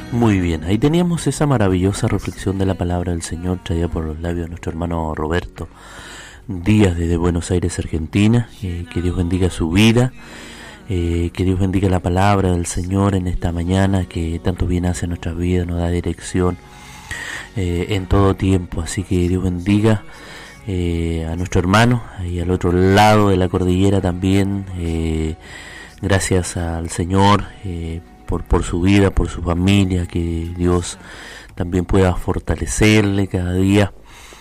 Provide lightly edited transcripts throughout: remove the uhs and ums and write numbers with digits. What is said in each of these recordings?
Muy bien, ahí teníamos esa maravillosa reflexión de la palabra del Señor traída por los labios de nuestro hermano Roberto Díaz desde Buenos Aires, Argentina. Que Dios bendiga su vida, que Dios bendiga la palabra del Señor en esta mañana que tanto bien hace en nuestras vidas, nos da dirección en todo tiempo. Así que Dios bendiga a nuestro hermano y al otro lado de la cordillera también. Gracias al Señor por su vida, por su familia, que Dios también pueda fortalecerle cada día.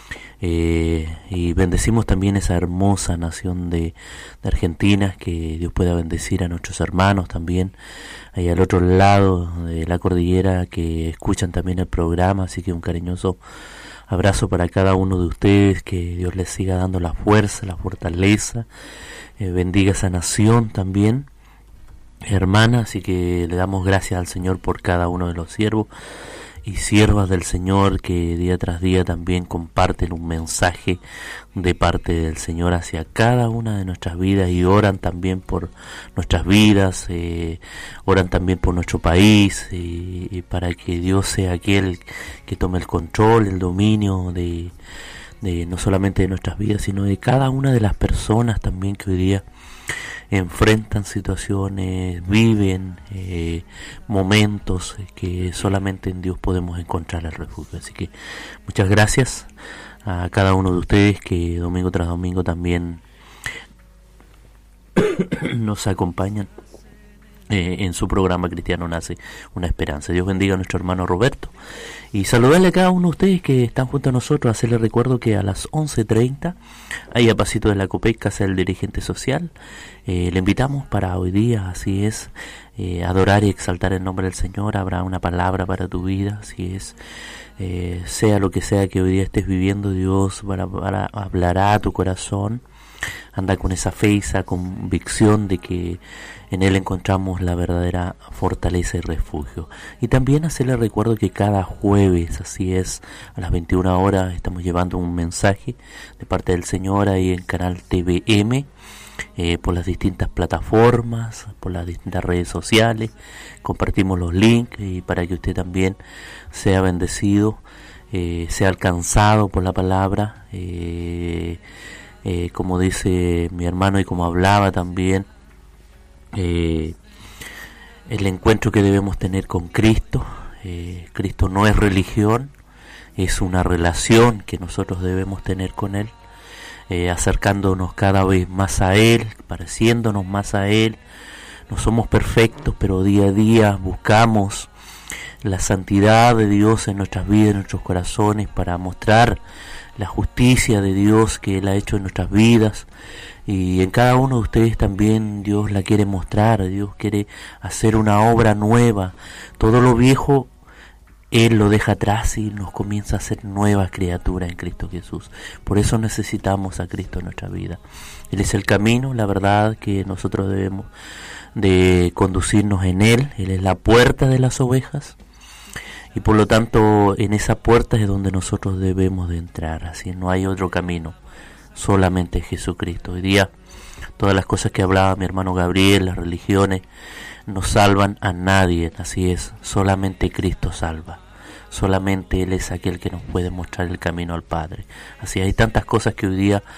Y bendecimos también esa hermosa nación de Argentina, que Dios pueda bendecir a nuestros hermanos también ahí al otro lado de la cordillera que escuchan también el programa. Así que un cariñoso abrazo para cada uno de ustedes, que Dios les siga dando la fuerza, la fortaleza, bendiga esa nación también, hermana. Así que le damos gracias al Señor por cada uno de los siervos y siervas del Señor que día tras día también comparten un mensaje de parte del Señor hacia cada una de nuestras vidas, y oran también por nuestras vidas, oran también por nuestro país, y para que Dios sea aquel que tome el control, el dominio de no solamente de nuestras vidas, sino de cada una de las personas también que hoy día enfrentan situaciones, viven momentos que solamente en Dios podemos encontrar el refugio. Así que muchas gracias a cada uno de ustedes que domingo tras domingo también nos acompañan en su programa Cristiano Nace una Esperanza. Dios bendiga a nuestro hermano Roberto y saludarle a cada uno de ustedes que están junto a nosotros. Hacerle recuerdo que a las 11:30 ahí a pasito de la Copec, Casa del Dirigente Social, le invitamos para hoy día, así es, adorar y exaltar el nombre del Señor. Habrá una palabra para tu vida, así es. Sea lo que sea que hoy día estés viviendo, Dios hablará a tu corazón. Anda con esa fe y esa convicción de que en Él encontramos la verdadera fortaleza y refugio. Y también hacerle recuerdo que cada jueves, así es, a las 21 horas estamos llevando un mensaje de parte del Señor ahí en Canal TVM, por las distintas plataformas, por las distintas redes sociales. Compartimos los links y para que usted también sea bendecido, sea alcanzado por la palabra. Como dice mi hermano y como hablaba también, el encuentro que debemos tener con Cristo. Cristo no es religión, es una relación que nosotros debemos tener con Él, acercándonos cada vez más a Él, pareciéndonos más a Él. No somos perfectos, pero día a día buscamos la santidad de Dios en nuestras vidas, en nuestros corazones, para mostrar la justicia de Dios que Él ha hecho en nuestras vidas. Y en cada uno de ustedes también Dios la quiere mostrar. Dios quiere hacer una obra nueva. Todo lo viejo Él lo deja atrás y nos comienza a hacer nuevas criaturas en Cristo Jesús. Por eso necesitamos a Cristo en nuestra vida. Él es el camino, la verdad, que nosotros debemos de conducirnos en Él. Él es la puerta de las ovejas. Y por lo tanto en esa puerta es donde nosotros debemos de entrar. Así no hay otro camino, solamente Jesucristo. Hoy día todas las cosas que hablaba mi hermano Gabriel, las religiones, no salvan a nadie. Así es, solamente Cristo salva. Solamente Él es aquel que nos puede mostrar el camino al Padre. Así hay tantas cosas que hoy día